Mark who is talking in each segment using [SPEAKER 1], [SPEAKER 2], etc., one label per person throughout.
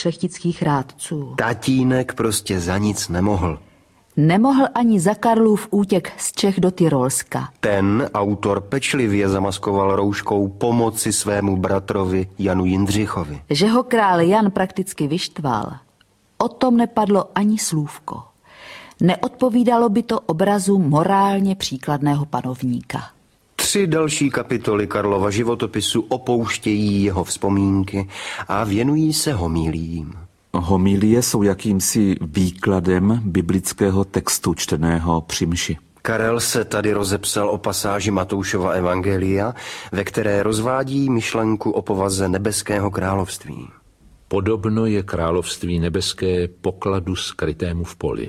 [SPEAKER 1] šlechtických rádců.
[SPEAKER 2] Tatínek prostě za nic nemohl.
[SPEAKER 1] Nemohl ani za Karlův útěk z Čech do Tyrolska.
[SPEAKER 2] Ten autor pečlivě zamaskoval rouškou pomoci svému bratrovi Janu Jindřichovi.
[SPEAKER 1] Že ho král Jan prakticky vyštval, o tom nepadlo ani slůvko. Neodpovídalo by to obrazu morálně příkladného panovníka.
[SPEAKER 2] 3 další kapitoly Karlova životopisu opouštějí jeho vzpomínky a věnují se homíliím.
[SPEAKER 3] Homilie jsou jakýmsi výkladem biblického textu čteného při mši.
[SPEAKER 2] Karel se tady rozepsal o pasáži Matoušova evangelia, ve které rozvádí myšlenku o povaze nebeského království.
[SPEAKER 4] Podobno je království nebeské pokladu skrytému v poli.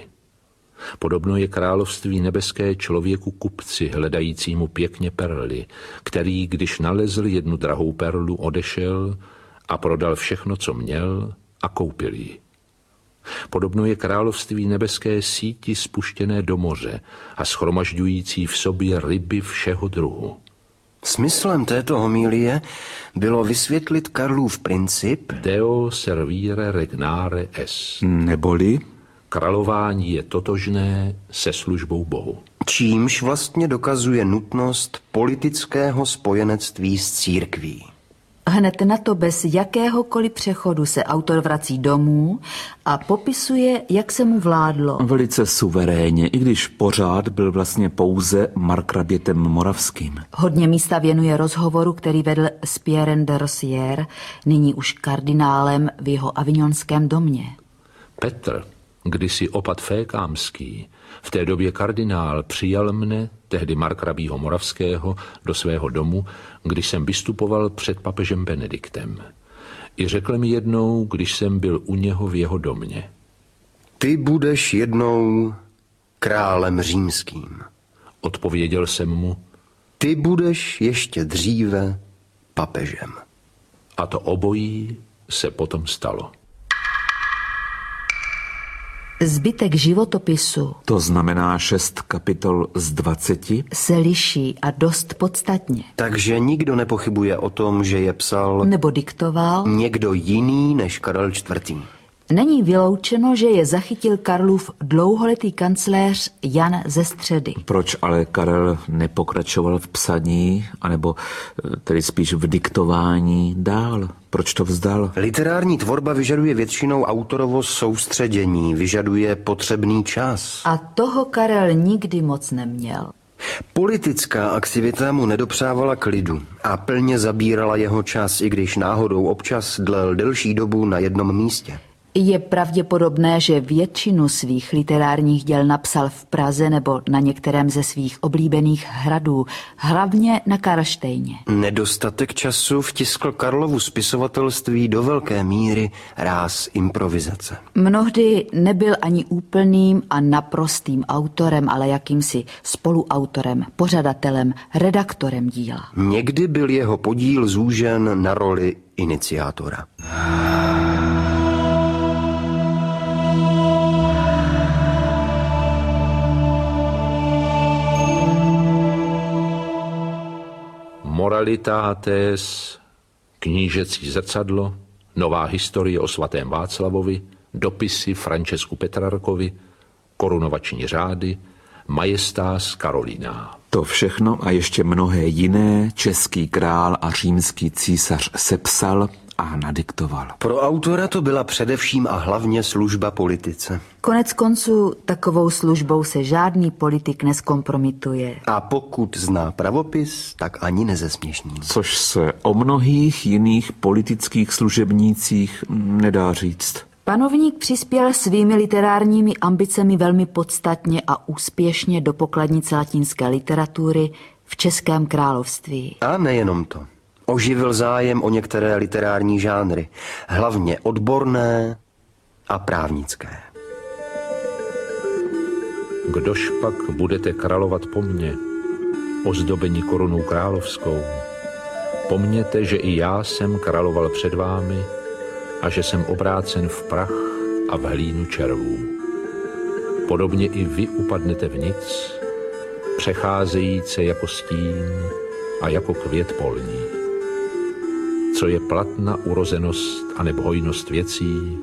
[SPEAKER 4] Podobno je království nebeské člověku kupci, hledajícímu pěkně perly, který, když nalezl jednu drahou perlu, odešel a prodal všechno, co měl, a koupil ji. Podobno je království nebeské síti spuštěné do moře a shromažďující v sobě ryby všeho druhu.
[SPEAKER 2] Smyslem této homilie bylo vysvětlit Karlův princip
[SPEAKER 4] Deo servire regnare est.
[SPEAKER 3] Neboli
[SPEAKER 4] Králování je totožné se službou Bohu.
[SPEAKER 2] čímž vlastně dokazuje nutnost politického spojenectví s církví.
[SPEAKER 1] Hned na to bez jakéhokoliv přechodu se autor vrací domů a popisuje, jak se mu vládlo.
[SPEAKER 3] velice suverénně, i když pořád byl vlastně pouze markrabětem moravským.
[SPEAKER 1] Hodně místa věnuje rozhovoru, který vedl s Pierrem de Rosière, nyní už kardinálem v jeho avignonském domě.
[SPEAKER 4] Petr, kdysi opat fékámský, v té době kardinál, přijal mne, tehdy markrabího moravského, do svého domu, když jsem vystupoval před papežem Benediktem. I řekl mi jednou, když jsem byl u něho v jeho domě.
[SPEAKER 2] Ty budeš jednou králem římským.
[SPEAKER 4] Odpověděl jsem mu,
[SPEAKER 2] Ty budeš ještě dříve papežem.
[SPEAKER 4] a to obojí se potom stalo.
[SPEAKER 1] Zbytek životopisu
[SPEAKER 3] To znamená 6 kapitol z 20.
[SPEAKER 1] se liší a dost podstatně.
[SPEAKER 2] Takže nikdo nepochybuje o tom, že je psal
[SPEAKER 1] Nebo diktoval.
[SPEAKER 2] někdo jiný než Karel IV.
[SPEAKER 1] Není vyloučeno, že je zachytil Karlův dlouholetý kancléř Jan ze Středy.
[SPEAKER 3] Proč ale Karel nepokračoval v psaní, anebo tedy spíš v diktování dál? Proč to vzdal?
[SPEAKER 2] Literární tvorba vyžaduje většinou autorovo soustředění, vyžaduje potřebný čas.
[SPEAKER 1] A toho Karel nikdy moc neměl.
[SPEAKER 2] Politická aktivita mu nedopřávala klidu a plně zabírala jeho čas, i když náhodou občas dlel delší dobu na jednom místě.
[SPEAKER 1] Je pravděpodobné, že většinu svých literárních děl napsal v Praze nebo na některém ze svých oblíbených hradů, hlavně na Karlštejně.
[SPEAKER 2] Nedostatek času vtiskl Karlovu spisovatelství do velké míry ráz improvizace.
[SPEAKER 1] Mnohdy nebyl ani úplným a naprostým autorem, ale jakýmsi spoluautorem, pořadatelem, redaktorem díla.
[SPEAKER 2] Někdy byl jeho podíl zúžen na roli iniciátora.
[SPEAKER 4] Moralitates, knížecí zrcadlo, nová historie o svatém Václavovi, dopisy Francesku Petrarkovi, korunovační řády, Majestas Karolina.
[SPEAKER 3] To všechno a ještě mnohé jiné český král a římský císař sepsal a nadiktoval.
[SPEAKER 2] Pro autora to byla především a hlavně služba politice.
[SPEAKER 1] Konec konců takovou službou se žádný politik neskompromituje.
[SPEAKER 2] A pokud zná pravopis, tak ani nezesměšní.
[SPEAKER 3] Což se o mnohých jiných politických služebnících nedá říct.
[SPEAKER 1] Panovník přispěl svými literárními ambicemi velmi podstatně a úspěšně do pokladnice latinské literatury v Českém království.
[SPEAKER 2] A nejenom to. Oživil zájem o některé literární žánry, hlavně odborné a právnické.
[SPEAKER 4] Kdož pak budete královat po mně, ozdobení korunou královskou? Pomněte, že i já jsem královal před vámi a že jsem obrácen v prach a v hlínu červů. Podobně i vy upadnete v nic, přecházejíce jako stín a jako květ polní. Co je platná urozenost a nebo hojnost věcí,